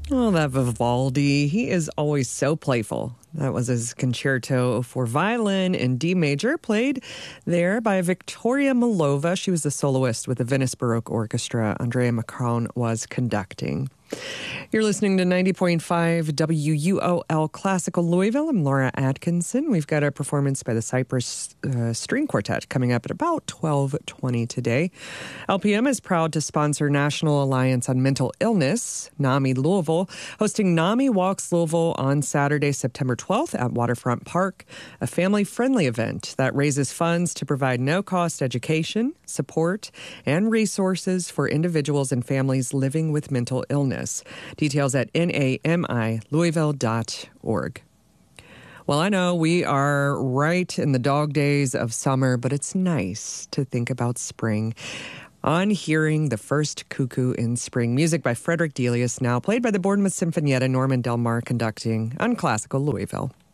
Oh, that Vivaldi. He is always so playful. That was his concerto for violin in D major, played there by Victoria Milova. She was the soloist with the Venice Baroque Orchestra. Andrea Macron was conducting. You're listening to 90.5 WUOL Classical Louisville. I'm Laura Atkinson. We've got a performance by the Cypress String Quartet coming up at about 12:20 today. LPM is proud to sponsor National Alliance on Mental Illness, NAMI Louisville, hosting NAMI Walks Louisville on Saturday, September 12th at Waterfront Park, a family-friendly event that raises funds to provide no-cost education, support, and resources for individuals and families living with mental illness. Details at namilouisville.org. Well, I know we are right in the dog days of summer, but it's nice to think about spring. On hearing the first cuckoo in spring, music by Frederick Delius, now played by the Bournemouth Sinfonietta, Norman Del Mar conducting on Classical Louisville.